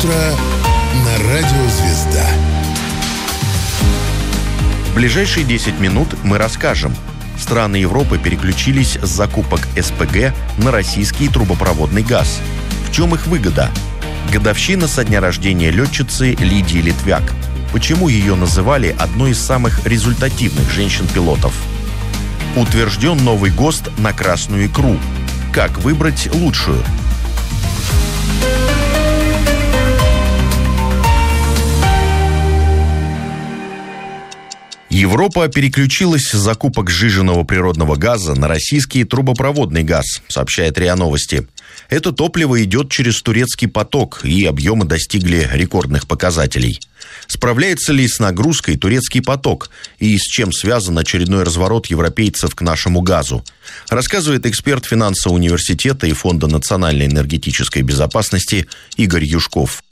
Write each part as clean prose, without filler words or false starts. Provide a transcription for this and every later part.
утро на радио «Звезда». В ближайшие 10 минут мы расскажем. Страны Европы переключились с закупок СПГ на российский трубопроводный газ. В чем их выгода? Годовщина со дня рождения летчицы Лидии Литвяк. Почему ее называли одной из самых результативных женщин-пилотов? Утвержден новый ГОСТ на красную икру. Как выбрать лучшую? Европа переключилась с закупок сжиженного природного газа на российский трубопроводный газ, сообщает РИА Новости. Это топливо идет через турецкий поток, и объемы достигли рекордных показателей. Справляется ли с нагрузкой турецкий поток, и с чем связан очередной разворот европейцев к нашему газу? Рассказывает эксперт финансового университета и Фонда национальной энергетической безопасности Игорь Юшков.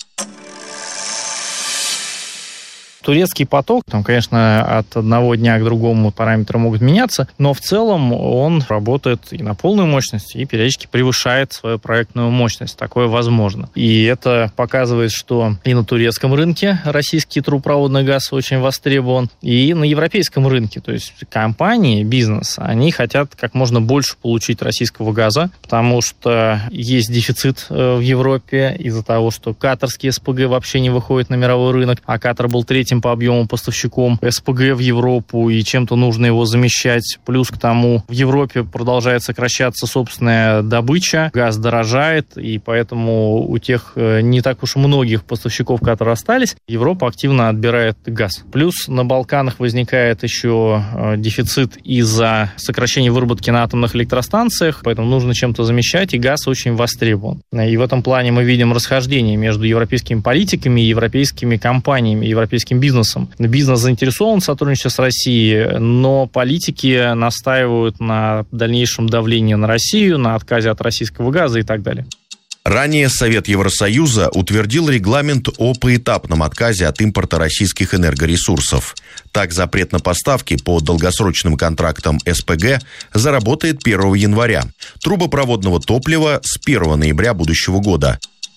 Турецкий поток, там, конечно, от одного дня к другому параметры могут меняться, но в целом он работает и на полную мощность, и периодически превышает свою проектную мощность. Такое возможно. И это показывает, что и на турецком рынке российский трубопроводный газ очень востребован, и на европейском рынке. То есть компании, бизнес, они хотят как можно больше получить российского газа, потому что есть дефицит в Европе из-за того, что катарские СПГ вообще не выходят на мировой рынок, а Катар был третьим по объему поставщиком СПГ в Европу, и чем-то нужно его замещать. Плюс к тому, в Европе продолжает сокращаться собственная добыча, газ дорожает, и поэтому у тех не так уж многих поставщиков, которые остались, Европа активно отбирает газ. Плюс на Балканах возникает еще дефицит из-за сокращения выработки на атомных электростанциях, поэтому нужно чем-то замещать, и газ очень востребован. И в этом плане мы видим расхождение между европейскими политиками и европейскими компаниями, европейским бизнесом. Бизнес заинтересован в сотрудничестве с Россией, но политики настаивают на дальнейшем давлении на Россию, на отказе от российского газа и так далее. Ранее Совет Евросоюза утвердил регламент о поэтапном отказе от импорта российских энергоресурсов. Так, запрет на поставки по долгосрочным контрактам СПГ заработает 1 января. Трубопроводного топлива с 1 ноября будущего года.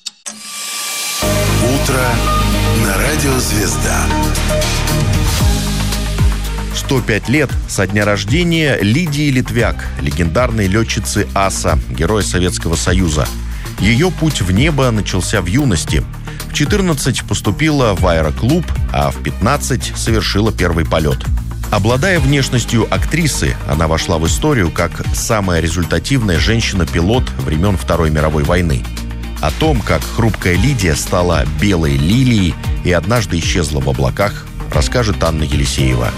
Утро на радио «Звезда». 105 лет со дня рождения Лидии Литвяк, легендарной летчицы АСА, героя Советского Союза. Ее путь в небо начался в юности. В 14 поступила в аэроклуб, а в 15 совершила первый полет. Обладая внешностью актрисы, она вошла в историю как самая результативная женщина-пилот времен Второй мировой войны. О том, как хрупкая Лидия стала белой лилией и однажды исчезла в облаках, расскажет Анна Елисеева.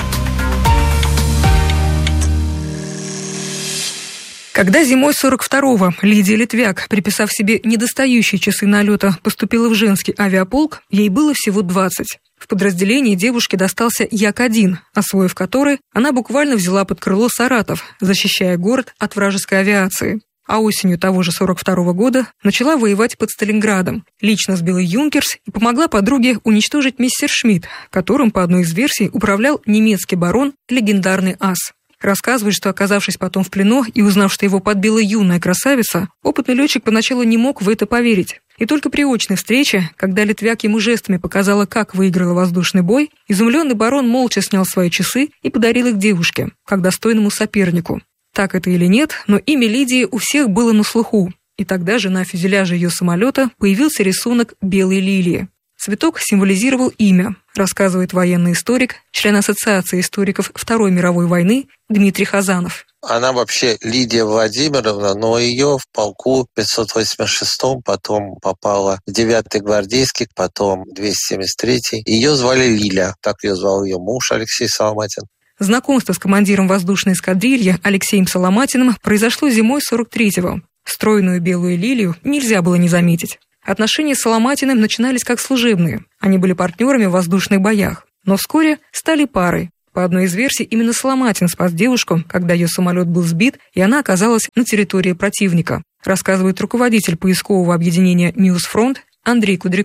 Когда зимой 42-го Лидия Литвяк, приписав себе недостающие часы налета, поступила в женский авиаполк, ей было всего 20. В подразделении девушке достался Як-1, освоив который, она буквально взяла под крыло Саратов, защищая город от вражеской авиации. А осенью того же 42-го года начала воевать под Сталинградом, лично сбила «Юнкерс» и помогла подруге уничтожить Мессершмитт, которым, по одной из версий, управлял немецкий барон, легендарный ас. Рассказывает, что, оказавшись потом в плену и узнав, что его подбила юная красавица, опытный летчик поначалу не мог в это поверить. И только при очной встрече, когда Литвяк ему жестами показала, как выиграла воздушный бой, изумленный барон молча снял свои часы и подарил их девушке, как достойному сопернику. Так это или нет, но имя Лидии у всех было на слуху. И тогда же на фюзеляже ее самолета появился рисунок белой лилии. Цветок символизировал имя, рассказывает военный историк, член Ассоциации историков Второй мировой войны Дмитрий Хазанов. Она вообще Лидия Владимировна, но ее в полку 586-м потом попала в 9-й гвардейский, потом 273-й. Ее звали Лиля, так ее звал ее муж Алексей Соломатин. Знакомство с командиром воздушной эскадрильи Алексеем Соломатиным произошло зимой 43-го. Стройную белую лилию нельзя было не заметить. Отношения с Соломатиным начинались как служебные. Они были партнерами в воздушных боях. Но вскоре стали парой. По одной из версий, именно Соломатин спас девушку, когда ее самолет был сбит, и она оказалась на территории противника, рассказывает руководитель поискового объединения «Ньюсфронт» Андрей Кудряков.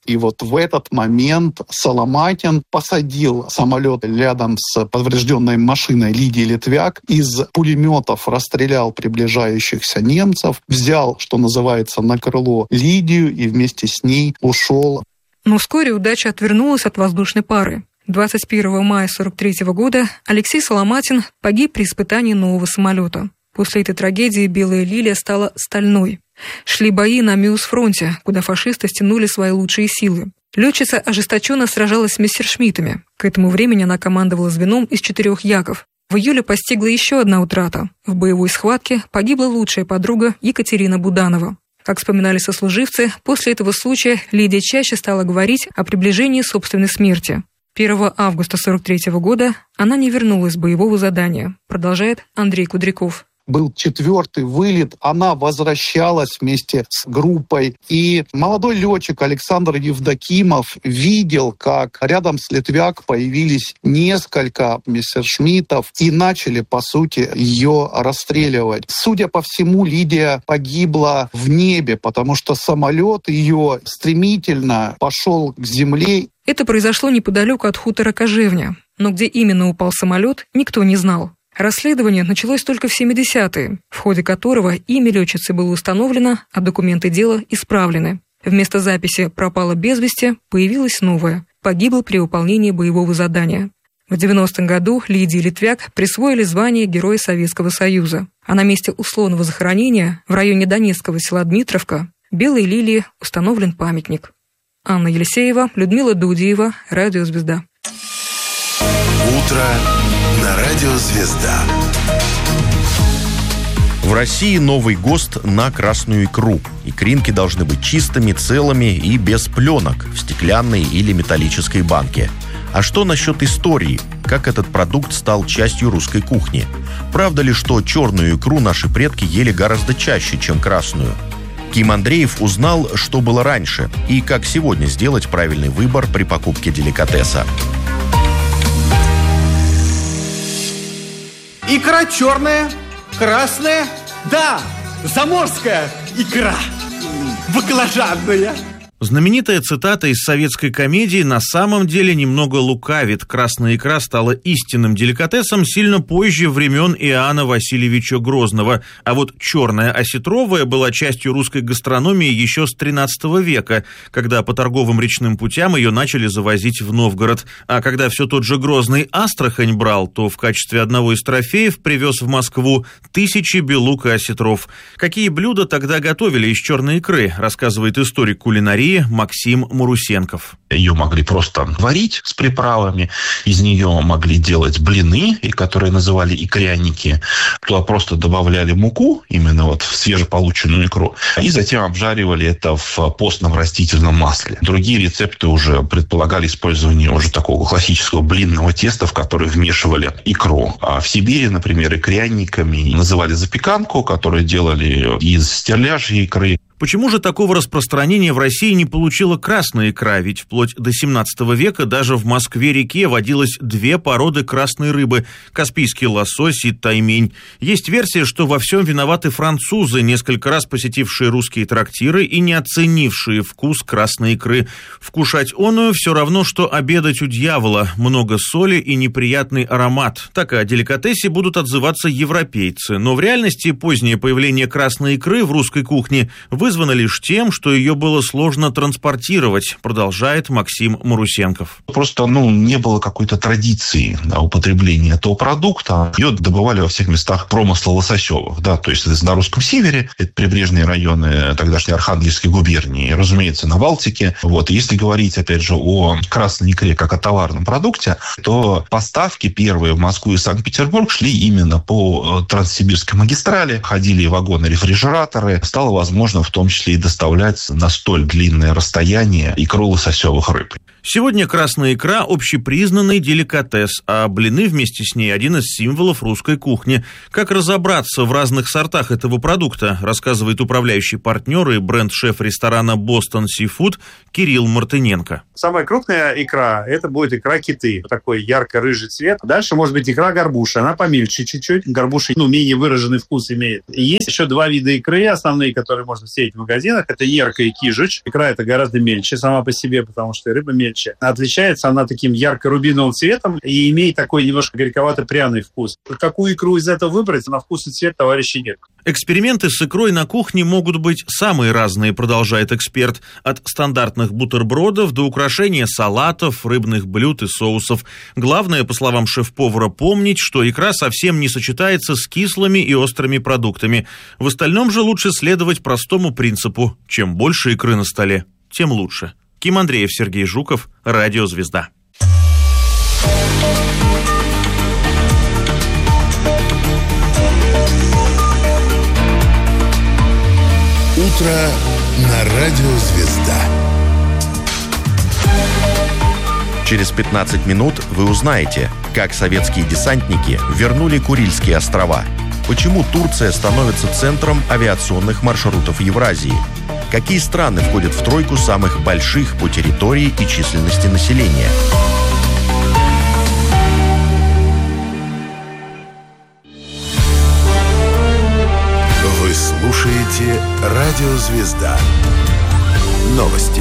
И вот в этот момент Соломатин посадил самолет рядом с поврежденной машиной Лидии Литвяк, из пулеметов расстрелял приближающихся немцев, взял, что называется, на крыло Лидию и вместе с ней ушел. Но вскоре удача отвернулась от воздушной пары. 21 мая 1943 года Алексей Соломатин погиб при испытании нового самолета. После этой трагедии «Белая лилия» стала стальной. Шли бои на Мюнхен-фронте, куда фашисты стянули свои лучшие силы. Летчица ожесточенно сражалась с мессершмиттами. К этому времени она командовала звеном из 4 яков. В июле постигла еще одна утрата. В боевой схватке погибла лучшая подруга Екатерина Буданова. Как вспоминали сослуживцы, после этого случая Лидия чаще стала говорить о приближении собственной смерти. 1 августа 1943 года она не вернулась с боевого задания, продолжает Андрей Кудряков. Был 4-й вылет, она возвращалась вместе с группой. И молодой летчик Александр Евдокимов видел, как рядом с Литвяк появились несколько мессершмиттов и начали, по сути, ее расстреливать. Судя по всему, Лидия погибла в небе, потому что самолет ее стремительно пошел к земле. Это произошло неподалеку от хутора Кожевня. Но где именно упал самолет, никто не знал. Расследование началось только в 70-е, в ходе которого имя летчицы было установлено, а документы дела исправлены. Вместо записи «пропала без вести» появилась новая «погибла при выполнении боевого задания». В 90-м году Лидии Литвяк присвоили звание Героя Советского Союза, а на месте условного захоронения в районе донецкого села Дмитровка Белой лилии установлен памятник. Анна Елисеева, Людмила Дудиева, Радио Звезда. Утро на Радио Звезда. В России новый ГОСТ на красную икру. Икринки должны быть чистыми, целыми и без пленок в стеклянной или металлической банке. А что насчет истории? Как этот продукт стал частью русской кухни? Правда ли, что черную икру наши предки ели гораздо чаще, чем красную? Ким Андреев узнал, что было раньше и как сегодня сделать правильный выбор при покупке деликатеса. Икра черная, красная, да, заморская икра, баклажанная. Знаменитая цитата из советской комедии на самом деле немного лукавит. Красная икра стала истинным деликатесом сильно позже времен Иоанна Васильевича Грозного. А вот черная осетровая была частью русской гастрономии еще с XIII века, когда по торговым речным путям ее начали завозить в Новгород. А когда все тот же Грозный Астрахань брал, то в качестве одного из трофеев привез в Москву 1000 белук и осетров. Какие блюда тогда готовили из черной икры, рассказывает историк кулинарии Максим Марусенков. Ее могли просто варить с приправами, из нее могли делать блины, которые называли икряники. Туда просто добавляли муку, именно вот в свежеполученную икру, и затем обжаривали это в постном растительном масле. Другие рецепты уже предполагали использование уже такого классического блинного теста, в которое вмешивали икру. А в Сибири, например, икряниками называли запеканку, которую делали из стерляжьей икры. Почему же такого распространения в России не получила красная икра? Ведь вплоть до 17 века даже в Москве-реке водилось 2 породы красной рыбы – каспийский лосось и таймень. Есть версия, что во всем виноваты французы, несколько раз посетившие русские трактиры и не оценившие вкус красной икры. Вкушать оную все равно, что обедать у дьявола. Много соли и неприятный аромат. Так о деликатесе будут отзываться европейцы. Но в реальности позднее появление красной икры в русской кухне вызвано лишь тем, что ее было сложно транспортировать, продолжает Максим Марусенков. Просто не было какой-то традиции употребления этого продукта. Ее добывали во всех местах промысла лососевых. То есть это на русском севере, это прибрежные районы тогдашней Архангельской губернии, разумеется, на Балтике. Если говорить, опять же, о красной икре как о товарном продукте, то поставки первые в Москву и Санкт-Петербург шли именно по Транссибирской магистрали. Ходили вагоны-рефрижераторы. Стало возможно в том числе и доставлять на столь длинное расстояние икру лососевых рыб. Сегодня красная икра – общепризнанный деликатес, а блины вместе с ней – один из символов русской кухни. Как разобраться в разных сортах этого продукта, рассказывает управляющий партнер и бренд-шеф ресторана «Бостон Сифуд» Кирилл Мартыненко. Самая крупная икра – это будет икра киты. Такой ярко-рыжий цвет. Дальше может быть икра горбуши. Она помельче чуть-чуть. Горбуша, менее выраженный вкус имеет. И есть еще два вида икры основные, которые можно встретить в магазинах. Это ерка и кижич. Икра это гораздо мельче сама по себе, потому что и рыба мельче. Отличается она таким ярко-рубиновым цветом и имеет такой немножко горьковато-пряный вкус. Какую икру из этого выбрать, на вкус и цвет товарищей нет. Эксперименты с икрой на кухне могут быть самые разные, продолжает эксперт. От стандартных бутербродов до украшения салатов, рыбных блюд и соусов. Главное, по словам шеф-повара, помнить, что икра совсем не сочетается с кислыми и острыми продуктами. В остальном же лучше следовать простому принципу. Чем больше икры на столе, тем лучше. Ким Андреев, Сергей Жуков, Радио Звезда. Утро на Радио Звезда. Через 15 минут вы узнаете, как советские десантники вернули Курильские острова, почему Турция становится центром авиационных маршрутов Евразии, какие страны входят в тройку самых больших по территории и численности населения. Вы слушаете Радио Звезда. Новости.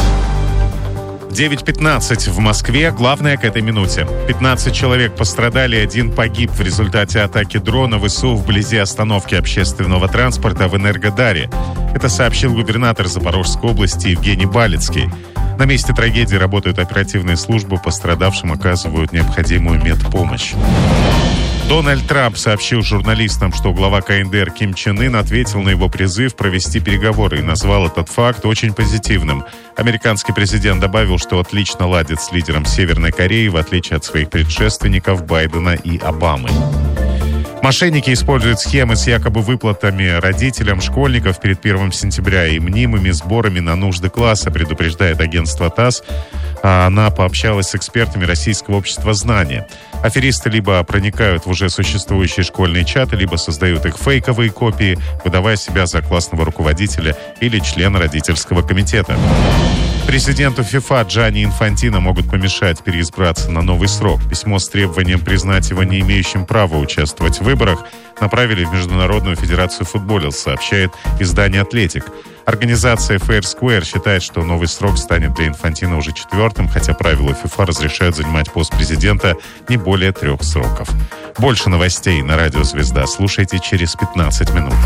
9:15 в Москве. Главное к этой минуте. 15 человек пострадали, 1 погиб в результате атаки дрона ВСУ вблизи остановки общественного транспорта в Энергодаре. Это сообщил губернатор Запорожской области Евгений Балицкий. На месте трагедии работают оперативные службы, пострадавшим оказывают необходимую медпомощь. Дональд Трамп сообщил журналистам, что глава КНДР Ким Чен Ын ответил на его призыв провести переговоры и назвал этот факт очень позитивным. Американский президент добавил, что отлично ладит с лидером Северной Кореи, в отличие от своих предшественников Байдена и Обамы. Мошенники используют схемы с якобы выплатами родителям школьников перед 1 сентября и мнимыми сборами на нужды класса, предупреждает агентство ТАСС. Она пообщалась с экспертами Российского общества знания. Аферисты либо проникают в уже существующие школьные чаты, либо создают их фейковые копии, выдавая себя за классного руководителя или члена родительского комитета. Президенту ФИФА Джанни Инфантино могут помешать переизбраться на новый срок. Письмо с требованием признать его не имеющим права участвовать в выборах направили в Международную федерацию футбола, сообщает издание «Атлетик». Организация Fair Square считает, что новый срок станет для Инфантино уже 4-м, хотя правила ФИФА разрешают занимать пост президента не более 3 сроков. Больше новостей на Радио Звезда слушайте через 15 минут.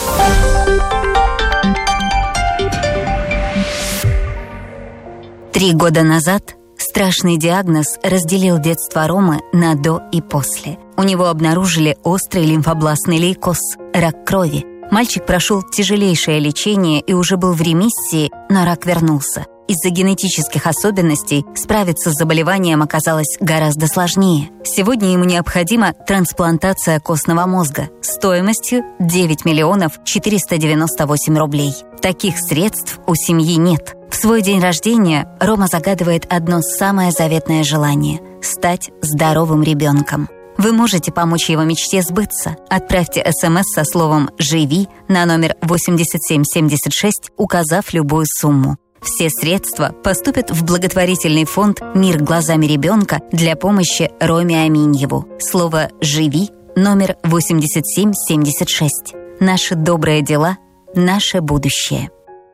Три года назад страшный диагноз разделил детство Ромы на «до» и «после». У него обнаружили острый лимфобластный лейкоз – рак крови. Мальчик прошел тяжелейшее лечение и уже был в ремиссии, но рак вернулся. Из-за генетических особенностей справиться с заболеванием оказалось гораздо сложнее. Сегодня ему необходима трансплантация костного мозга стоимостью 9 миллионов 498 рублей. Таких средств у семьи нет. В свой день рождения Рома загадывает одно самое заветное желание – стать здоровым ребенком. Вы можете помочь его мечте сбыться. Отправьте СМС со словом «Живи» на номер 8776, указав любую сумму. Все средства поступят в благотворительный фонд «Мир глазами ребенка» для помощи Роме Аминьеву. Слово «Живи» номер 8776. Наши добрые дела – наше будущее.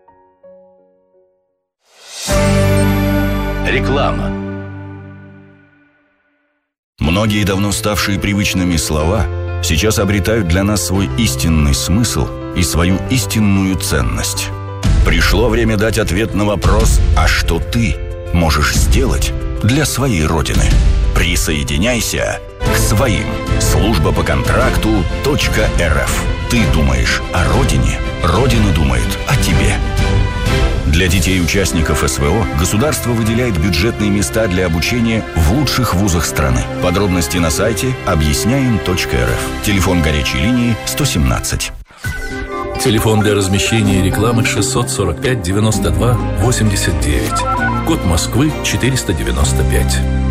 Реклама. Многие давно ставшие привычными слова сейчас обретают для нас свой истинный смысл и свою истинную ценность. Пришло время дать ответ на вопрос: а что ты можешь сделать для своей Родины? Присоединяйся к своим. Служба по контракту .рф. Ты думаешь о Родине, Родина думает о тебе. Для детей-участников СВО государство выделяет бюджетные места для обучения в лучших вузах страны. Подробности на сайте объясняем.рф. Телефон горячей линии 117. Телефон для размещения рекламы 645 92 89. Код Москвы 495.